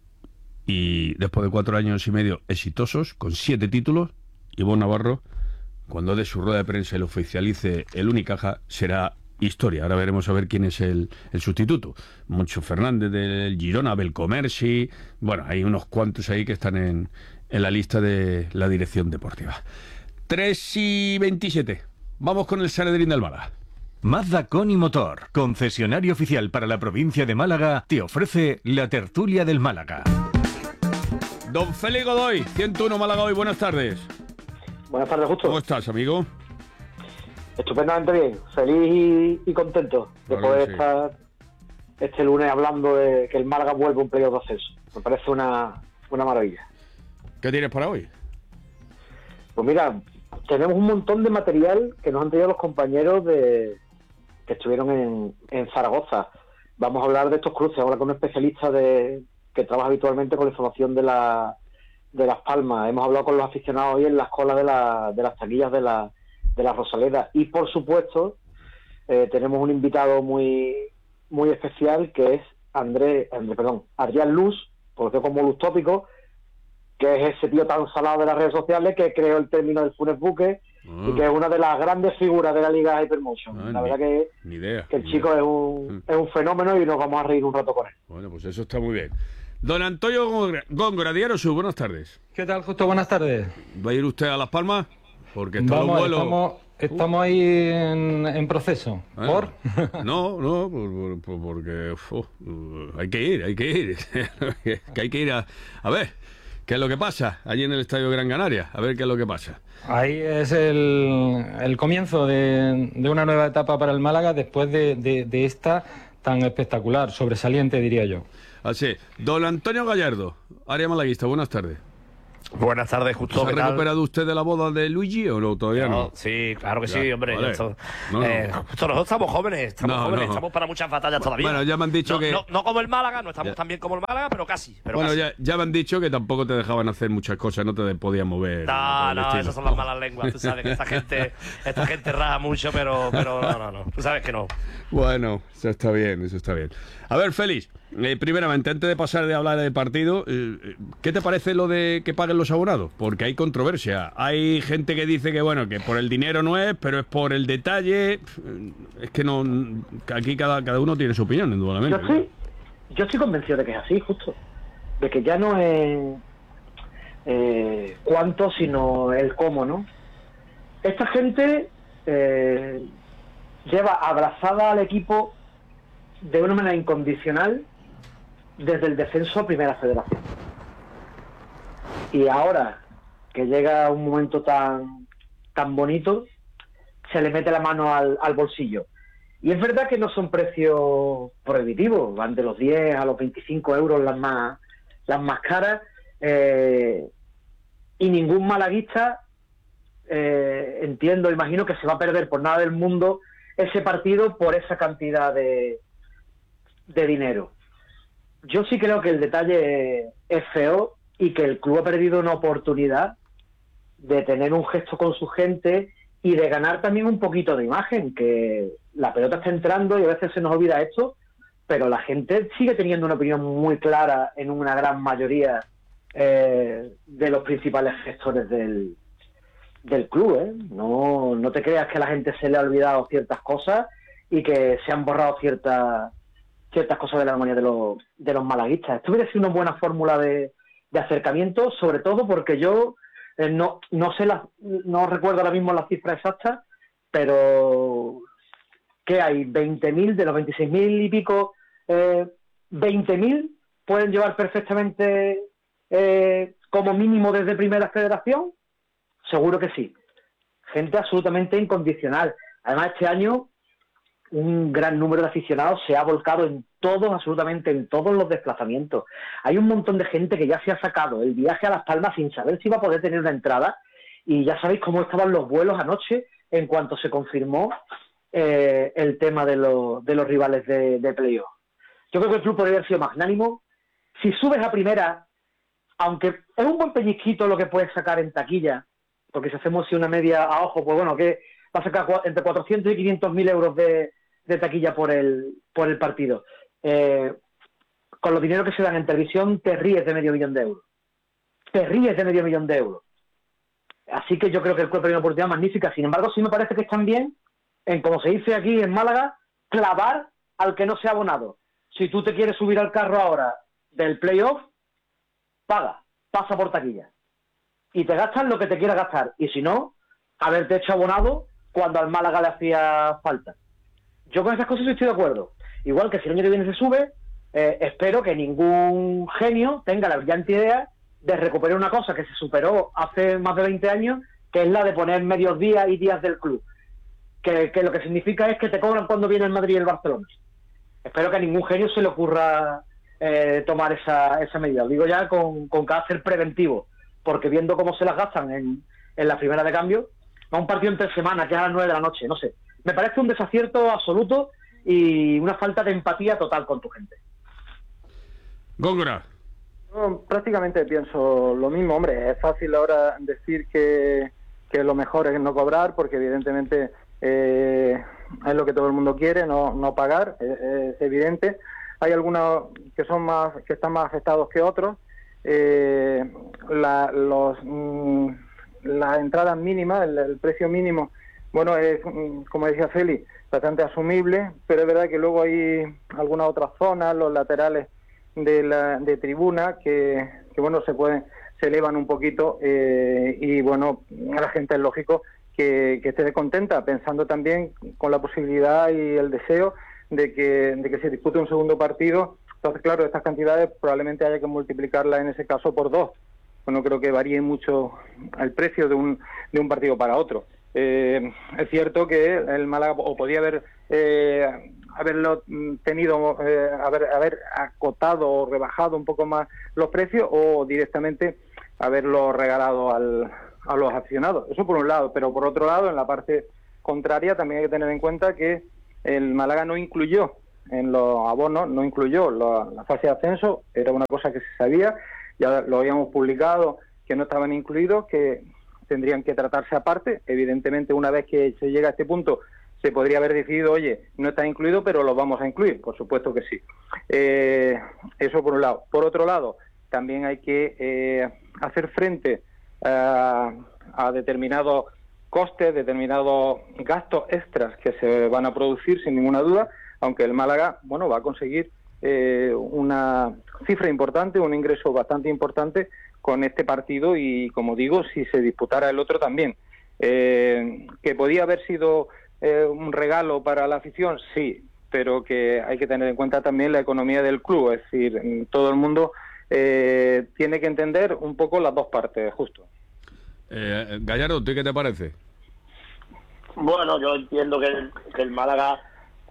Y después de cuatro años y medio exitosos, con siete títulos, Ivonne Navarro, cuando dé su rueda de prensa y lo oficialice el Unicaja, será historia. Ahora veremos a ver quién es el, el sustituto. Moncho Fernández del Girona, Belcomersi, bueno, hay unos cuantos ahí que están en, en la lista de la dirección deportiva. tres y veintisiete. Vamos con el Sanedrín del Málaga. Mazda Con y Motor, concesionario oficial para la provincia de Málaga, te ofrece la tertulia del Málaga. Don Félix Godoy, ciento uno Málaga Hoy, buenas tardes. Buenas tardes, Justo. ¿Cómo estás, amigo? Estupendamente bien, feliz y, y contento de Claro poder sí. estar este lunes hablando de que el Málaga vuelve a un playoff de ascenso. Me parece una, una maravilla. ¿Qué tienes para hoy? Pues mira, tenemos un montón de material que nos han traído los compañeros de que estuvieron en, en Zaragoza. Vamos a hablar de estos cruces, ahora con un especialista de que trabaja habitualmente con la información de, la, de Las Palmas. Hemos hablado con los aficionados hoy en las colas de, la, de las taquillas de la, de la Rosaleda. Y por supuesto, eh, tenemos un invitado muy muy especial que es André, André perdón, Adrián Luz, conocido como Luz Tópico, que es ese tío tan salado de las redes sociales que creó el término del Funes Buque Ah. y que es una de las grandes figuras de la Liga Hypermotion. Ah, la ni- verdad que, Ni idea. que el ni chico idea. es un, es un fenómeno y nos vamos a reír un rato con él. Bueno, pues eso está muy bien. Don Antonio Góngora- Góngora, Diario Sur, buenas tardes. ¿Qué tal, Justo? Buenas tardes. ¿Va a ir usted a Las Palmas? Porque está Vamos, los vuelos... estamos, estamos ahí en, en proceso. Ah, ¿Por? No, no, por- por- por- porque uf, uh, hay que ir, hay que ir. Que hay que ir a, a ver qué es lo que pasa allí en el Estadio Gran Canaria. A ver qué es lo que pasa. Ahí es el, el comienzo de, de una nueva etapa para el Málaga después de, de- de esta tan espectacular, sobresaliente, diría yo. Así, don Antonio Gallardo, área malaguista, buenas tardes. Buenas tardes, Justo. ¿Se ha ¿qué tal? recuperado usted de la boda de Luigi o no? Todavía no. No, sí, claro que Ya, sí, hombre. vale. ya está. No, no. Eh, justo nosotros estamos jóvenes, estamos No, jóvenes, no. estamos para muchas batallas todavía. Bueno, ya me han dicho no, que- No, no como el Málaga, no estamos Ya. tan bien como el Málaga, pero casi. Pero Bueno, casi. ya, ya me han dicho que tampoco te dejaban hacer muchas cosas, no te podías mover. No, nada por el no, estilo. esas son las malas lenguas. Tú sabes que esta gente, esta gente raja mucho, pero, pero no, no, no. Tú sabes que no. Bueno, eso está bien, eso está bien. A ver, Félix, eh, primeramente, antes de pasar de hablar del partido, eh, ¿qué te parece lo de que paguen los abonados? Porque hay controversia. Hay gente que dice que, bueno, que por el dinero no es, pero es por el detalle. Es que no. que aquí cada, cada uno tiene su opinión, Yo indudablemente. estoy, yo estoy convencido de que es así, justo. De que ya no es eh, cuánto, sino el cómo, ¿no? Esta gente eh, lleva abrazada al equipo de una manera incondicional desde el descenso a Primera Federación. y ahora que llega un momento tan, tan bonito, se le mete la mano al, al bolsillo. Y es verdad que no son precios prohibitivos, van de los diez a los veinticinco euros las más, las más caras, eh, y ningún malaguista, eh, entiendo, imagino que se va a perder por nada del mundo ese partido por esa cantidad de, de dinero. Yo sí creo que el detalle es feo y que el club ha perdido una oportunidad de tener un gesto con su gente y de ganar también un poquito de imagen, que la pelota está entrando y a veces se nos olvida esto, pero la gente sigue teniendo una opinión muy clara en una gran mayoría eh, de los principales gestores del, del club, ¿eh? No, no te creas que a la gente se le ha olvidado ciertas cosas y que se han borrado ciertas ciertas cosas de la memoria de los, de los malaguistas. Esto hubiera sido una buena fórmula de, de acercamiento, sobre todo porque yo eh, no, no sé las, no recuerdo ahora mismo las cifras exactas, pero ¿qué hay? veinte mil de los veintiséis mil y pico, eh, veinte mil pueden llevar perfectamente eh, como mínimo desde Primera Federación. Seguro que sí. Gente absolutamente incondicional. Además, este año un gran número de aficionados se ha volcado en todos, absolutamente en todos los desplazamientos. Hay un montón de gente que ya se ha sacado el viaje a Las Palmas sin saber si iba a poder tener una entrada, y ya sabéis cómo estaban los vuelos anoche en cuanto se confirmó eh, el tema de, lo, de los rivales de, de playoff. Yo creo que el club podría haber sido magnánimo. Si subes a primera, aunque es un buen pellizquito lo que puedes sacar en taquilla, porque si hacemos una media a ojo, pues bueno, que va a sacar entre cuatrocientos y quinientos mil euros de, de taquilla por el por el partido. Eh, con los dineros que se dan en televisión, te ríes de medio millón de euros. Te ríes de medio millón de euros. Así que yo creo que el club ha una oportunidad magnífica. Sin embargo, sí me parece que están bien en, como se dice aquí en Málaga, clavar al que no se ha abonado. Si tú te quieres subir al carro ahora del playoff, paga, pasa por taquilla. Y te gastas lo que te quieras gastar. Y si no, haberte hecho abonado cuando al Málaga le hacía falta. Yo con esas cosas estoy de acuerdo. Igual que si el año que viene se sube, eh, espero que ningún genio tenga la brillante idea de recuperar una cosa que se superó hace más de veinte años, que es la de poner medios días y días del club. Que, que lo que significa es que te cobran cuando viene el Madrid y el Barcelona. Espero que a ningún genio se le ocurra eh, tomar esa, esa medida. Lo digo ya con, con carácter preventivo, porque viendo cómo se las gastan en, en la primera de cambio, a un partido entre semana, que es a las nueve de la noche, no sé. Me parece un desacierto absoluto y una falta de empatía total con tu gente. Góngora. Yo prácticamente pienso lo mismo, hombre. Es fácil ahora decir que, que lo mejor es no cobrar, porque evidentemente eh, es lo que todo el mundo quiere, no, no pagar, es, es evidente. Hay algunos que son más, que están más afectados que otros. Eh, la, los mm, las entradas mínimas, el, el precio mínimo, bueno, es, como decía Félix, bastante asumible, pero es verdad que luego hay algunas otras zonas, los laterales de la de tribuna, que, que bueno, se pueden, se elevan un poquito, eh, y bueno, a la gente es lógico que, que esté contenta, pensando también con la posibilidad y el deseo de que, de que se dispute un segundo partido. Entonces, claro, estas cantidades probablemente haya que multiplicarlas en ese caso por dos. No creo que varíe mucho el precio de un, de un partido para otro. Eh, es cierto que el Málaga o podía haber eh, haberlo tenido, eh, haber, haber acotado o rebajado un poco más los precios, o directamente haberlo regalado al, a los aficionados. Eso por un lado, pero por otro lado, en la parte contraria también hay que tener en cuenta que el Málaga no incluyó en los abonos, no incluyó la, la fase de ascenso, era una cosa que se sabía, ya lo habíamos publicado, que no estaban incluidos, que tendrían que tratarse aparte. Evidentemente, una vez que se llega a este punto, se podría haber decidido, oye, no está incluido, pero lo vamos a incluir. Por supuesto que sí. Eh, eso por un lado. Por otro lado, también hay que eh, hacer frente a, a determinados costes, determinados gastos extras que se van a producir, sin ninguna duda, aunque el Málaga, bueno, va a conseguir eh, una cifra importante, un ingreso bastante importante con este partido, y como digo, si se disputara el otro también. Eh, que podía haber sido eh, un regalo para la afición, sí, pero que hay que tener en cuenta también la economía del club, es decir, todo el mundo eh, tiene que entender un poco las dos partes, justo. Eh, Gallardo, ¿tú qué te parece? Bueno, yo entiendo que el, que el Málaga,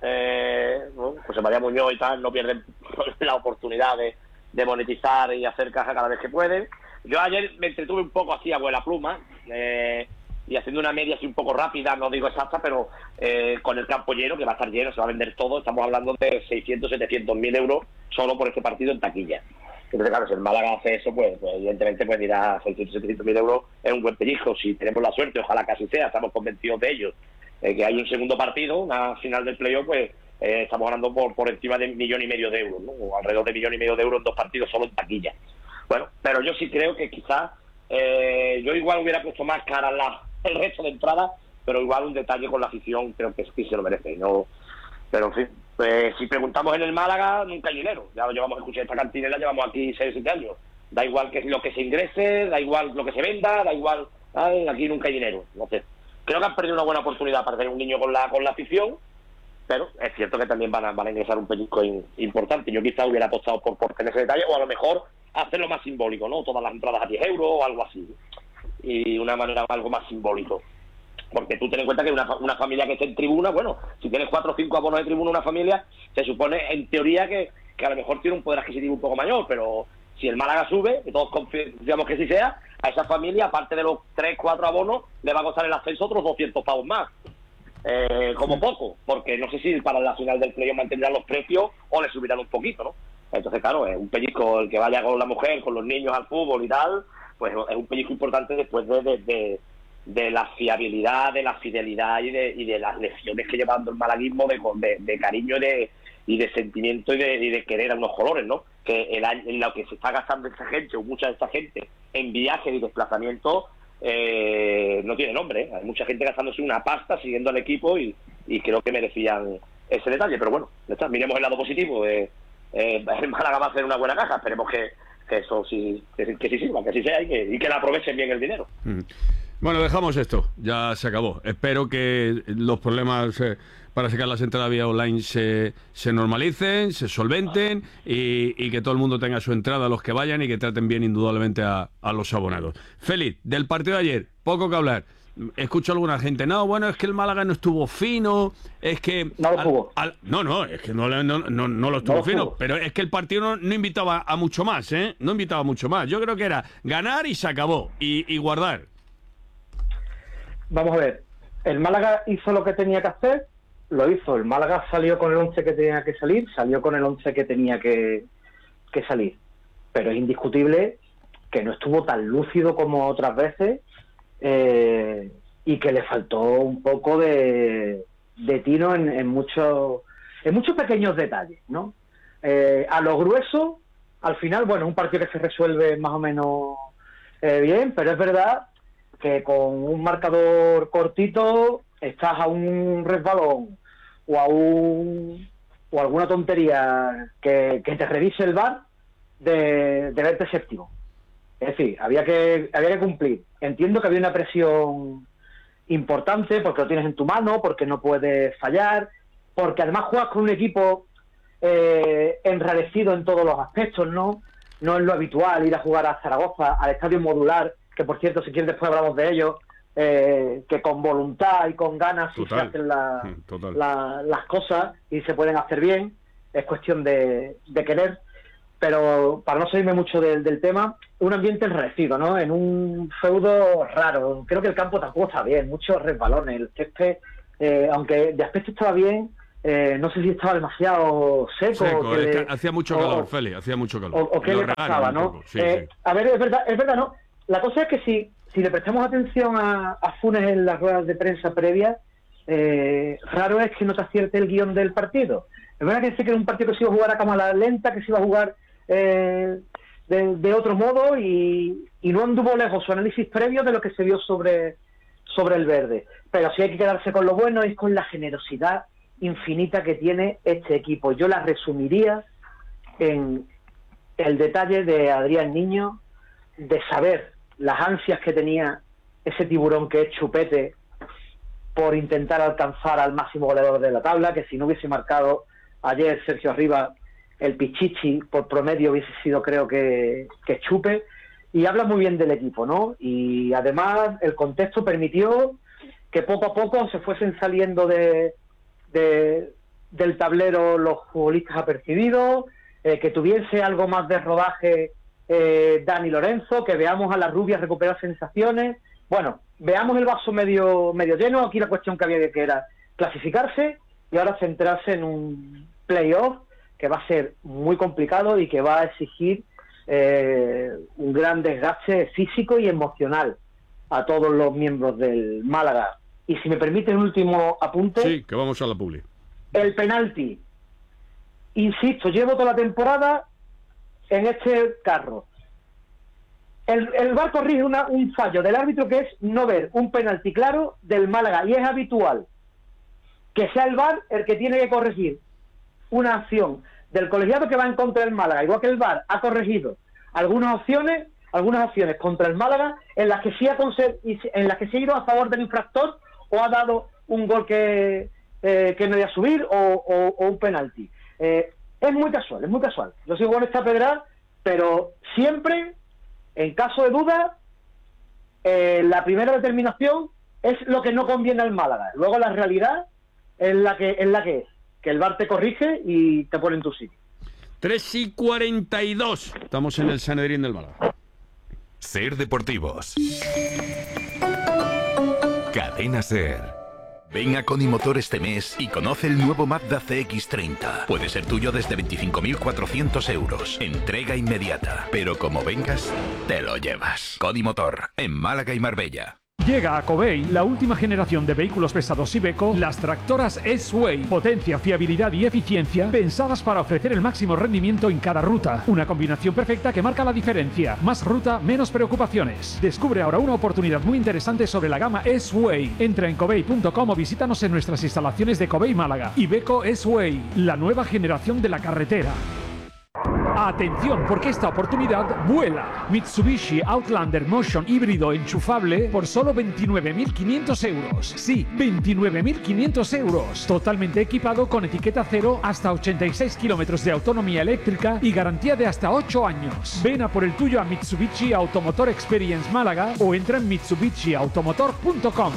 eh, bueno, José María Muñoz y tal, no pierden la oportunidad de, de monetizar y hacer caja cada vez que pueden. Yo ayer me entretuve un poco así a vuela pluma, eh, y haciendo una media así un poco rápida, no digo exacta, pero eh, con el campo lleno, que va a estar lleno, se va a vender todo. Estamos hablando de seiscientos, setecientos mil euros solo por este partido en taquilla. Entonces, claro, si el Málaga hace eso, pues, pues evidentemente pues dirá seiscientos, setecientos mil euros es un buen pellizco. Si tenemos la suerte, ojalá que así sea, estamos convencidos de ello, eh, que hay un segundo partido, una final del playoff, pues eh, estamos hablando por, por encima de un millón y medio de euros, ¿no? O alrededor de un millón y medio de euros en dos partidos solo en taquilla. Bueno, pero yo sí creo que quizás eh, yo igual hubiera puesto más cara la, el resto de entradas, pero igual un detalle con la afición creo que sí se lo merece, ¿no? Pero en fin, pues si preguntamos en el Málaga, nunca hay dinero. Ya lo llevamos a escuchar esta cantinela, llevamos aquí seis o siete años. Da igual que lo que se ingrese, da igual lo que se venda, da igual, ¿sabes? Aquí nunca hay dinero. Entonces, creo que han perdido una buena oportunidad para tener un niño con la con la afición, pero es cierto que también van a, van a ingresar un pellizco in, importante. Yo quizá hubiera apostado por, por tener ese detalle, o a lo mejor hacerlo más simbólico, ¿no? Todas las entradas a diez euros o algo así. Y una manera algo más simbólico. Porque tú ten en cuenta que una, una familia que esté en tribuna, bueno, si tienes cuatro o cinco abonos de tribuna una familia, se supone en teoría que, que a lo mejor tiene un poder adquisitivo un poco mayor, pero si el Málaga sube, que todos confiamos que sí sea, a esa familia, aparte de los tres, cuatro abonos, le va a costar el ascenso otros doscientos pavos más. Eh, como poco, porque no sé si para la final del playoff mantendrán los precios o le subirán un poquito, ¿no? Entonces, claro, es un pellizco el que vaya con la mujer, con los niños al fútbol y tal, pues es un pellizco importante después de... de, de de la fiabilidad, de la fidelidad y de, y de las lecciones que lleva dando el malaguismo de, de, de cariño y de, y de sentimiento y de, y de querer a unos colores, ¿no? Que el, en lo que se está gastando esta gente, o mucha de esta gente, en viajes y desplazamientos, eh, no tiene nombre, ¿eh? Hay mucha gente gastándose una pasta siguiendo al equipo y, y creo que merecían ese detalle, pero bueno, ya está, miremos el lado positivo. Eh, eh, el Málaga va a hacer una buena caja, esperemos que, que eso sí, que, que sí sirva, que sí sea y que, y que la aprovechen bien el dinero. Mm. Bueno, dejamos esto, ya se acabó. Espero que los problemas eh, para sacar las entradas vía online se, se normalicen, se solventen y, y que todo el mundo tenga su entrada, los que vayan, y que traten bien indudablemente a, a los abonados. Félix, del partido de ayer, poco que hablar. Escucho a alguna gente, no, bueno, es que el Málaga no estuvo fino, es que... No lo tuvo. Al, al, no, no, es que no, no, no, no lo estuvo no lo fino, tuvo. Pero es que el partido no, no invitaba a mucho más, ¿eh? No invitaba a mucho más. Yo creo que era ganar y se acabó, y, y guardar. Vamos a ver, el Málaga hizo lo que tenía que hacer, lo hizo. El Málaga salió con el once que tenía que salir, salió con el once que tenía que, que salir. Pero es indiscutible que no estuvo tan lúcido como otras veces, eh, y que le faltó un poco de, de tino en, en muchos en muchos pequeños detalles, ¿no? Eh, a lo grueso, al final, bueno, un partido que se resuelve más o menos eh, bien, pero es verdad que con un marcador cortito estás a un resbalón o a un o alguna tontería que, que te revise el V A R de, de verte séptimo. Es decir, había que había que cumplir. Entiendo que había una presión importante porque lo tienes en tu mano, porque no puedes fallar, porque además juegas con un equipo eh, enrarecido en todos los aspectos, ¿no? No es lo habitual ir a jugar a Zaragoza, al estadio modular, que por cierto, si quieres después hablamos de ello, eh, que con voluntad y con ganas sí se hacen la, la, las cosas y se pueden hacer bien, es cuestión de, de querer, pero para no salirme mucho del, del tema, un ambiente enrarecido, ¿no? En un feudo raro, creo que el campo tampoco está bien, muchos resbalones, el césped, eh, aunque de aspecto estaba bien, eh, no sé si estaba demasiado seco. Seco, que es le, que hacía mucho o, calor, Félix, hacía mucho calor. O, o qué le pasaba, ¿no? Sí, eh, sí. A ver, es verdad, es verdad, ¿no? La cosa es que si, si le prestamos atención a, a Funes en las ruedas de prensa previas, eh, raro es que no te acierte el guión del partido. Es verdad que dice que era un partido que se iba a jugar a cámara lenta, que se iba a jugar eh, de, de otro modo y, y no anduvo lejos su análisis previo de lo que se vio sobre, sobre el verde. Pero sí hay que quedarse con lo bueno y con la generosidad infinita que tiene este equipo. Yo la resumiría en el detalle de Adrián Niño, de saber las ansias que tenía ese tiburón que es Chupete por intentar alcanzar al máximo goleador de la tabla, que si no hubiese marcado ayer Sergio Arribas el Pichichi por promedio hubiese sido, creo que, que Chupe, y habla muy bien del equipo, ¿no? Y además el contexto permitió que poco a poco se fuesen saliendo de, de del tablero los futbolistas apercibidos, eh, que tuviese algo más de rodaje eh, Dani Lorenzo, que veamos a las rubias recuperar sensaciones. Bueno, veamos el vaso medio medio lleno. Aquí la cuestión que había que era clasificarse y ahora centrarse en un playoff que va a ser muy complicado y que va a exigir eh, un gran desgaste físico y emocional a todos los miembros del Málaga. Y si me permite un último apunte... Sí, que vamos a la publi. El penalti. Insisto, llevo toda la temporada en este carro. El, el V A R corrige una, un fallo del árbitro que es no ver un penalti claro del Málaga. Y es habitual que sea el V A R el que tiene que corregir una acción del colegiado que va en contra del Málaga. Igual que el V A R ha corregido algunas opciones, algunas acciones contra el Málaga en las que sí ha, en las que sí ha ido a favor del infractor o ha dado un gol que... Eh, que no iba a subir o, o, o un penalti. Eh, es muy casual, es muy casual. Yo sigo con esta pedra, pero siempre, en caso de duda, eh, la primera determinación es lo que no conviene al Málaga. Luego la realidad es la que es, la que, es que el V A R te corrige y te pone en tu sitio. tres y cuarenta y dos. Estamos en el Sanedrín del Málaga. Ser Deportivos. Cadena Ser. Ven a Conimotor este mes y conoce el nuevo Mazda C X treinta. Puede ser tuyo desde veinticinco mil cuatrocientos euros. Entrega inmediata. Pero como vengas, te lo llevas. Conimotor, en Málaga y Marbella. Llega a Covey la última generación de vehículos pesados Iveco, las tractoras S-Way. Potencia, fiabilidad y eficiencia pensadas para ofrecer el máximo rendimiento en cada ruta. Una combinación perfecta que marca la diferencia. Más ruta, menos preocupaciones. Descubre ahora una oportunidad muy interesante sobre la gama S-Way. Entra en covey punto com o visítanos en nuestras instalaciones de Covey Málaga. Iveco S-Way, la nueva generación de la carretera. Atención, porque esta oportunidad vuela. Mitsubishi Outlander Motion híbrido enchufable por solo veintinueve mil quinientos euros. Sí, veintinueve mil quinientos euros. Totalmente equipado con etiqueta cero, hasta ochenta y seis kilómetros de autonomía eléctrica y garantía de hasta ocho años. Ven a por el tuyo a Mitsubishi Automotor Experience Málaga o entra en mitsubishi automotor punto com.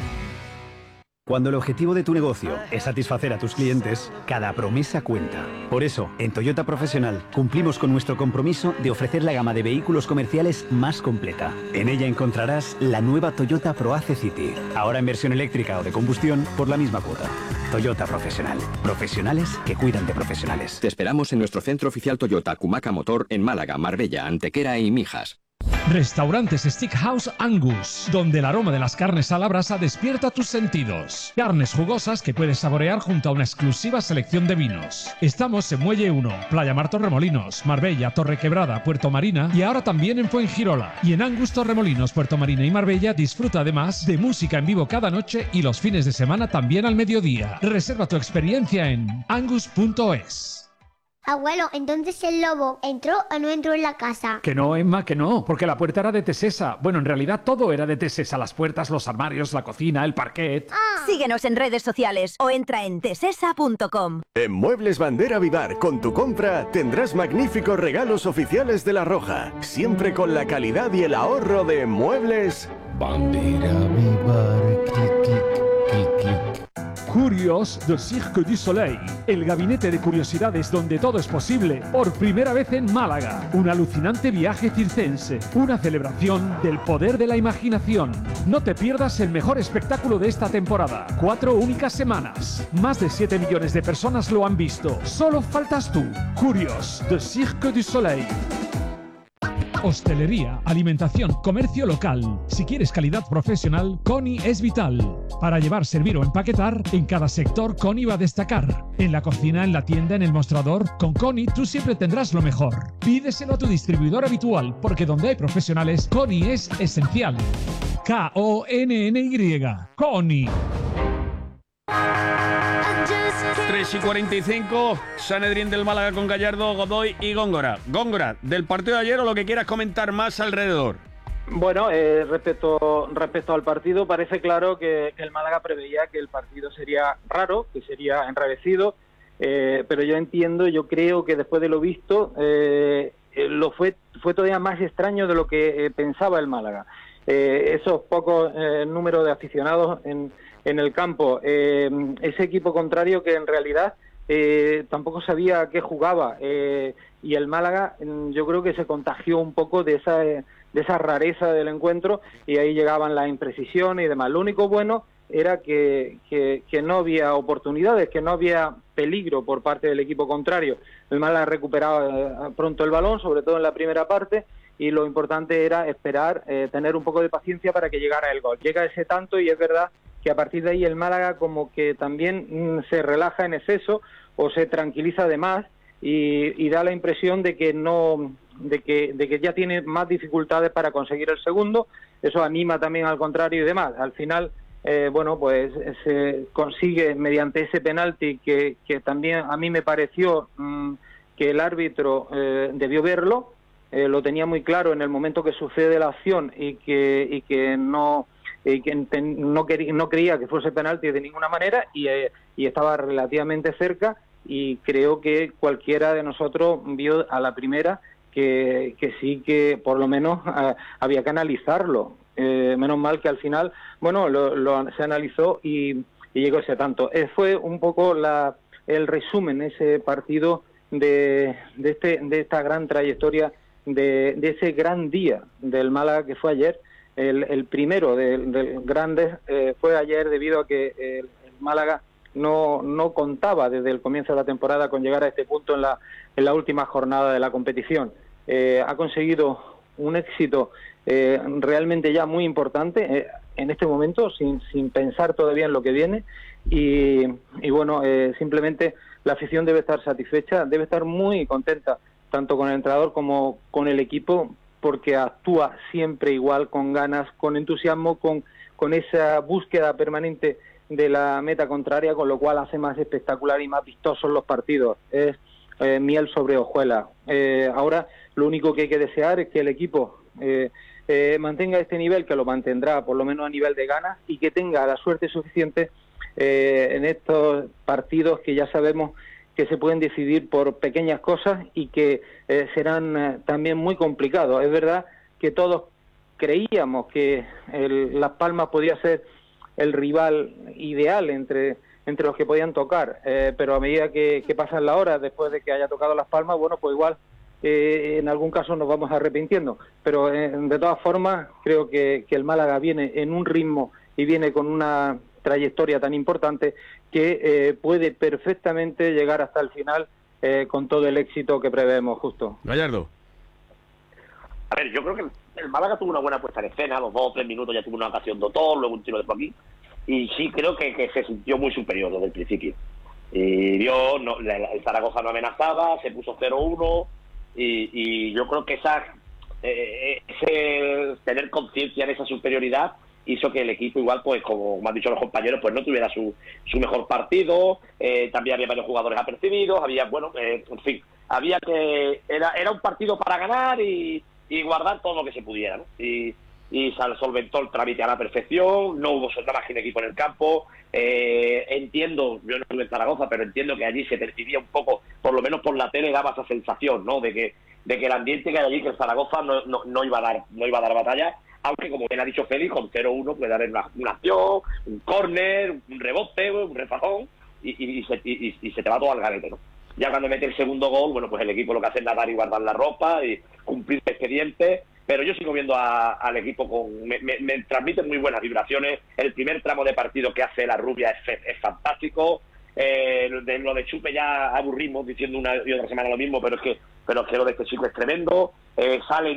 Cuando el objetivo de tu negocio es satisfacer a tus clientes, cada promesa cuenta. Por eso, en Toyota Profesional cumplimos con nuestro compromiso de ofrecer la gama de vehículos comerciales más completa. En ella encontrarás la nueva Toyota ProAce City, ahora en versión eléctrica o de combustión por la misma cuota. Toyota Profesional. Profesionales que cuidan de profesionales. Te esperamos en nuestro centro oficial Toyota Cumaca Motor en Málaga, Marbella, Antequera y Mijas. Restaurantes Steakhouse Angus, donde el aroma de las carnes a la brasa despierta tus sentidos. Carnes jugosas que puedes saborear junto a una exclusiva selección de vinos. Estamos en Muelle uno, Playa Mar Torremolinos, Marbella, Torrequebrada, Puerto Marina y ahora también en Fuengirola. Y en Angus Torremolinos, Puerto Marina y Marbella disfruta además de música en vivo cada noche y los fines de semana también al mediodía. Reserva tu experiencia en angus punto es. Abuelo, entonces el lobo entró o no entró en la casa. Que no, Emma, que no, porque la puerta era de Tesesa. Bueno, en realidad todo era de Tesesa, las puertas, los armarios, la cocina, el parquet. Ah. Síguenos en redes sociales o entra en tesesa punto com. En Muebles Bandera Vivar, con tu compra tendrás magníficos regalos oficiales de La Roja, siempre con la calidad y el ahorro de Muebles Bandera Vivar. Clic, clic, clic, clic. Curios de Cirque du Soleil, el gabinete de curiosidades donde todo es posible, por primera vez en Málaga. Un alucinante viaje circense, una celebración del poder de la imaginación. No te pierdas el mejor espectáculo de esta temporada. Cuatro únicas semanas. Más de siete millones de personas lo han visto. Solo faltas tú. Curios de Cirque du Soleil. Hostelería, alimentación, comercio local. Si quieres calidad profesional, Coni es vital. Para llevar, servir o empaquetar, en cada sector Coni va a destacar. En la cocina, en la tienda, en el mostrador, con Coni tú siempre tendrás lo mejor. Pídeselo a tu distribuidor habitual, porque donde hay profesionales, Coni es esencial. K O N N Y. Coni. tres y cuarenta y cinco, Sanedrín del Málaga con Gallardo, Godoy y Góngora. Góngora, del partido de ayer o lo que quieras comentar más alrededor. Bueno, eh, respecto, respecto al partido, parece claro que, que el Málaga preveía que el partido sería raro, que sería enrarecido, eh, pero yo entiendo, yo creo que después de lo visto, eh, lo fue, fue todavía más extraño de lo que eh, pensaba el Málaga. Eh, esos pocos eh, números de aficionados en, en el campo, eh, ese equipo contrario que en realidad eh, tampoco sabía a qué jugaba, eh, y el Málaga yo creo que se contagió un poco de esa, de esa rareza del encuentro, y ahí llegaban las imprecisiones y demás. Lo único bueno era que, que, que no había oportunidades, que no había peligro por parte del equipo contrario. El Málaga recuperaba eh, pronto el balón, sobre todo en la primera parte, y lo importante era esperar, eh, tener un poco de paciencia para que llegara el gol. Llega ese tanto y es verdad que a partir de ahí el Málaga como que también mm, se relaja en exceso o se tranquiliza de más y, y da la impresión de que no de que, de que ya tiene más dificultades para conseguir el segundo. Eso anima también al contrario y demás. Al final, eh, bueno, pues se consigue mediante ese penalti que, que también a mí me pareció mm, que el árbitro eh, debió verlo. Eh, lo tenía muy claro en el momento que sucede la acción y que y que no y que no, quería, no creía que fuese penalti de ninguna manera y, eh, y estaba relativamente cerca, y creo que cualquiera de nosotros vio a la primera que, que sí que por lo menos eh, había que analizarlo. Eh, menos mal que al final, bueno, lo, lo, se analizó y, y llegó ese tanto. Eh, fue un poco la, el resumen, ese partido de, de, este, de esta gran trayectoria, De, de ese gran día del Málaga que fue ayer. El, el primero del de grandes eh, fue ayer debido a que el, el Málaga no, no contaba desde el comienzo de la temporada con llegar a este punto en la, en la última jornada de la competición. Eh, ha conseguido un éxito eh, realmente ya muy importante eh, en este momento, sin, sin pensar todavía en lo que viene, y, y bueno, eh, simplemente la afición debe estar satisfecha, debe estar muy contenta tanto con el entrenador como con el equipo, porque actúa siempre igual, con ganas, con entusiasmo, con, con esa búsqueda permanente de la meta contraria, con lo cual hace más espectacular y más vistosos los partidos. Es eh, miel sobre hojuelas. Eh, ahora lo único que hay que desear es que el equipo eh, eh, mantenga este nivel, que lo mantendrá por lo menos a nivel de ganas, y que tenga la suerte suficiente eh, en estos partidos que ya sabemos que se pueden decidir por pequeñas cosas y que eh, serán eh, también muy complicados. Es verdad que todos creíamos que el, Las Palmas podía ser el rival ideal entre, entre los que podían tocar, eh, pero a medida que, que pasan las horas después de que haya tocado Las Palmas, bueno, pues igual eh, en algún caso nos vamos arrepintiendo. Pero eh, de todas formas creo que, que el Málaga viene en un ritmo y viene con una trayectoria tan importante que eh, puede perfectamente llegar hasta el final eh, con todo el éxito que prevemos, justo. Gallardo. A ver, yo creo que el Málaga tuvo una buena puesta en escena, los dos o tres minutos ya tuvo una ocasión de autor, luego un tiro de por aquí, y sí creo que, que se sintió muy superior desde el principio. Y vio, no, el Zaragoza no amenazaba, se puso cero uno, y, y yo creo que esa, eh, ese tener conciencia de esa superioridad hizo que el equipo igual, pues como me han dicho los compañeros, pues no tuviera su, su mejor partido. Eh, también había varios jugadores apercibidos, había, bueno, eh, en fin, había que, era era un partido para ganar y, y guardar todo lo que se pudiera, ¿no? Y, y solventó el trámite a la perfección, no hubo nada más que un equipo en el campo. Eh, entiendo, yo no estuve en Zaragoza, pero entiendo que allí se percibía un poco, por lo menos por la tele daba esa sensación, ¿no? De que, de que el ambiente que hay allí, que el Zaragoza no, no, no iba a dar, no iba a dar batalla. Aunque, como bien ha dicho Félix, con cero uno puede haber una, una acción, un córner, un rebote, un refajón, y, y, y, se, y, y se te va todo al garete, ¿no? Ya cuando mete el segundo gol, bueno, pues el equipo lo que hace es nadar y guardar la ropa y cumplir el expediente, pero yo sigo viendo a, al equipo con... Me, me, me transmiten muy buenas vibraciones. El primer tramo de partido que hace la Rubia es, es fantástico. Eh, de, lo de Chupe ya aburrimos diciendo una y otra semana lo mismo, pero es que, pero es que lo de este chico es tremendo. Eh, sale